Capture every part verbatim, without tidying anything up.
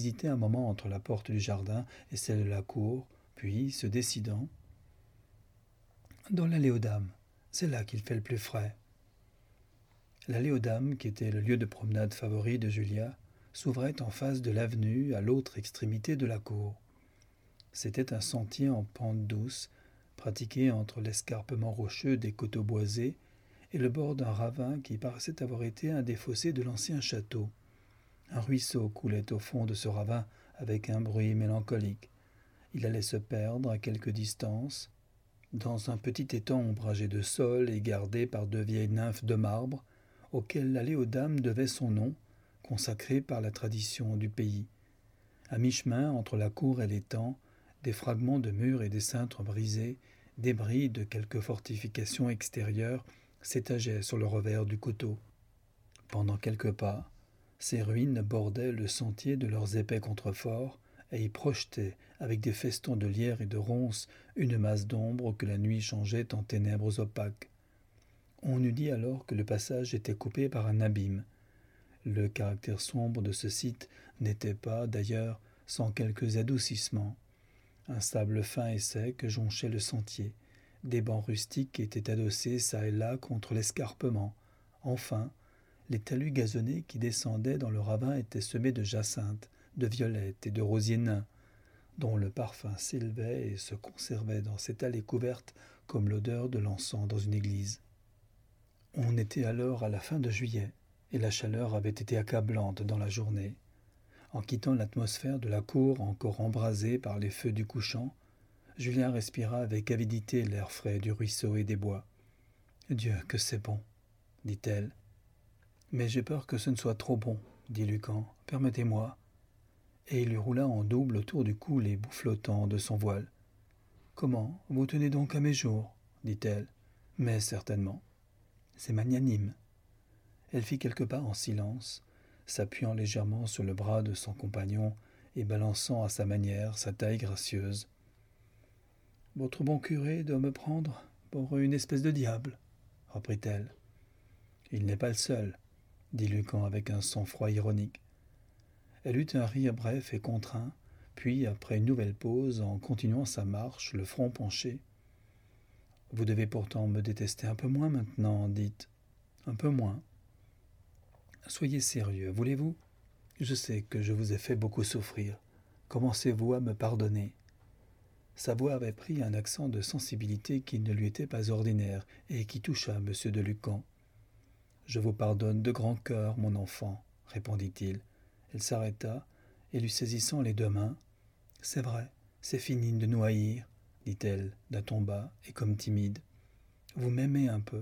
hésitait un moment entre la porte du jardin et celle de la cour, puis, se décidant, « Dans l'allée aux dames, c'est là qu'il fait le plus frais. » L'allée aux dames, qui était le lieu de promenade favori de Julia, s'ouvrait en face de l'avenue à l'autre extrémité de la cour. C'était un sentier en pente douce, pratiqué entre l'escarpement rocheux des coteaux boisés et le bord d'un ravin qui paraissait avoir été un des fossés de l'ancien château. Un ruisseau coulait au fond de ce ravin avec un bruit mélancolique. Il allait se perdre à quelque distance, dans un petit étang ombragé de saules et gardé par deux vieilles nymphes de marbre, auxquelles l'allée aux dames devait son nom, consacré par la tradition du pays. À mi-chemin entre la cour et l'étang, des fragments de murs et des cintres brisés, débris de quelques fortifications extérieures, s'étageaient sur le revers du coteau. Pendant quelques pas, ces ruines bordaient le sentier de leurs épais contreforts et y projetaient, avec des festons de lierre et de ronces, une masse d'ombre que la nuit changeait en ténèbres opaques. On eût dit alors que le passage était coupé par un abîme. Le caractère sombre de ce site n'était pas, d'ailleurs, sans quelques adoucissements. Un sable fin et sec jonchait le sentier. Des bancs rustiques étaient adossés çà et là contre l'escarpement. Enfin, les talus gazonnés qui descendaient dans le ravin étaient semés de jacinthes, de violettes et de rosiers nains, dont le parfum s'élevait et se conservait dans cette allée couverte comme l'odeur de l'encens dans une église. On était alors à la fin de juillet, et la chaleur avait été accablante dans la journée. En quittant l'atmosphère de la cour encore embrasée par les feux du couchant, Julien respira avec avidité l'air frais du ruisseau et des bois. « Dieu, que c'est bon !» dit-elle. « Mais j'ai peur que ce ne soit trop bon, » dit Lucan. « Permettez-moi. » Et il lui roula en double autour du cou les bouts flottants de son voile. « Comment, vous tenez donc à mes jours ?» dit-elle. « Mais certainement. » C'est magnanime. Elle fit quelques pas en silence, s'appuyant légèrement sur le bras de son compagnon et balançant à sa manière sa taille gracieuse. « Votre bon curé doit me prendre pour une espèce de diable, » reprit-elle. « Il n'est pas le seul, » dit Lucan avec un sang-froid ironique. Elle eut un rire bref et contraint, puis, après une nouvelle pause, en continuant sa marche, le front penché, « Vous devez pourtant me détester un peu moins maintenant, dites. Un peu moins. Soyez sérieux, voulez-vous ? Je sais que je vous ai fait beaucoup souffrir. Commencez-vous à me pardonner ?» Sa voix avait pris un accent de sensibilité qui ne lui était pas ordinaire et qui toucha M. de Lucan. « Je vous pardonne de grand cœur, mon enfant, » répondit-il. Elle s'arrêta et, lui saisissant les deux mains, « C'est vrai, c'est fini de nous haïr, » dit-elle d'un ton bas et comme timide. « Vous m'aimez un peu. »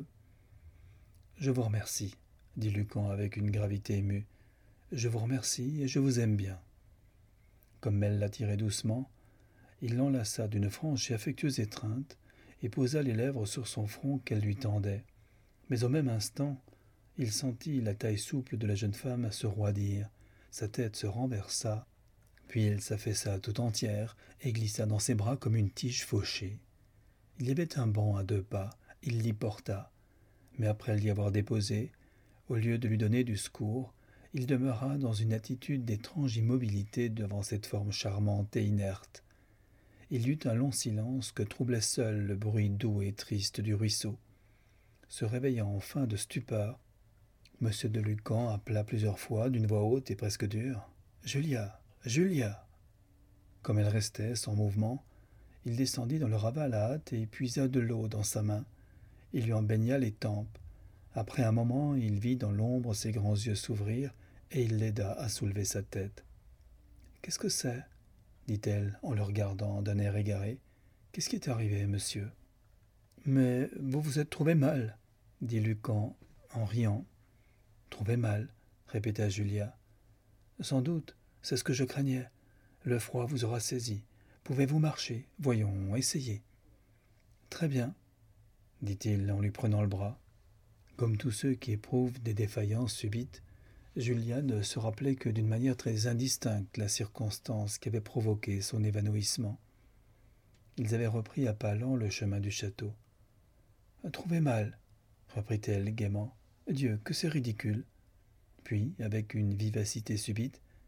« Je vous remercie, » dit Lucan avec une gravité émue. « Je vous remercie et je vous aime bien. » Comme elle l'attirait doucement, il l'enlaça d'une franche et affectueuse étreinte et posa les lèvres sur son front qu'elle lui tendait. Mais au même instant, il sentit la taille souple de la jeune femme se roidir, sa tête se renversa, puis elle s'affaissa tout entière et glissa dans ses bras comme une tige fauchée. Il y avait un banc à deux pas, il l'y porta, mais après l'y avoir déposé, au lieu de lui donner du secours, il demeura dans une attitude d'étrange immobilité devant cette forme charmante et inerte. Il y eut un long silence que troublait seul le bruit doux et triste du ruisseau. Se réveillant enfin de stupeur, M. de Lucan appela plusieurs fois d'une voix haute et presque dure « Julia, Julia !» Comme elle restait sans mouvement, il descendit dans le ravin à la hâte et puisa de l'eau dans sa main. Il lui en baigna les tempes. Après un moment, il vit dans l'ombre ses grands yeux s'ouvrir et il l'aida à soulever sa tête. « Qu'est-ce que c'est ?» dit-elle en le regardant d'un air égaré. « Qu'est-ce qui est arrivé, monsieur ?»« Mais vous vous êtes trouvé mal, » dit Lucan en riant. « Trouvé mal ?» répéta Julia. « Sans doute, c'est ce que je craignais. Le froid vous aura saisi. Pouvez-vous marcher ? Voyons, essayez. »« Très bien, » dit-il en lui prenant le bras. Comme tous ceux qui éprouvent des défaillances subites, Julia ne se rappelait que d'une manière très indistincte la circonstance qui avait provoqué son évanouissement. Ils avaient repris à pas lents le chemin du château. « Trouvé mal, » reprit-elle gaiement. « Dieu, que c'est ridicule !» Puis, avec une vivacité subite, «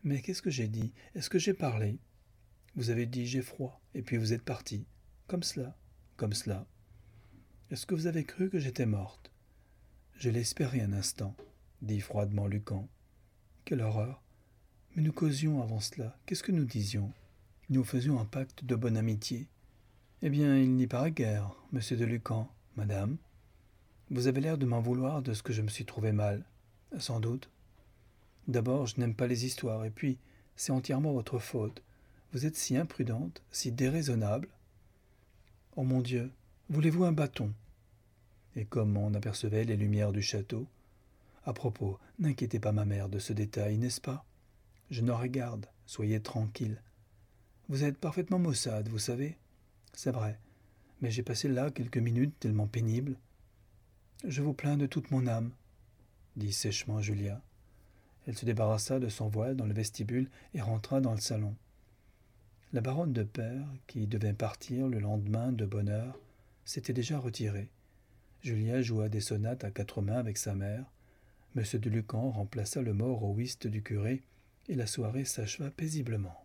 Mais qu'est-ce que j'ai dit? Est-ce que j'ai parlé? Vous avez dit j'ai froid, et puis vous êtes parti. Comme cela, comme cela. Est-ce que vous avez cru que j'étais morte? Je l'ai espéré un instant, dit froidement Lucan. Quelle horreur! Mais nous causions avant cela. Qu'est-ce que nous disions? Nous faisions un pacte de bonne amitié. Eh bien, il n'y paraît guère, monsieur de Lucan, madame. Vous avez l'air de m'en vouloir de ce que je me suis trouvé mal. Sans doute. D'abord, je n'aime pas les histoires, et puis, c'est entièrement votre faute. Vous êtes si imprudente, si déraisonnable. Oh mon Dieu, voulez-vous un bâton? Et comme on apercevait les lumières du château, à propos, n'inquiétez pas ma mère de ce détail, n'est-ce pas? Je n'aurai garde, soyez tranquille. Vous êtes parfaitement maussade, vous savez. C'est vrai, mais j'ai passé là quelques minutes tellement pénibles. Je vous plains de toute mon âme, dit sèchement Julia. Elle se débarrassa de son voile dans le vestibule et rentra dans le salon. La baronne de Peyre, qui devait partir le lendemain de bonne heure, s'était déjà retirée. Julia joua des sonates à quatre mains avec sa mère. Monsieur de Lucan remplaça le mort au whist du curé, et la soirée s'acheva paisiblement.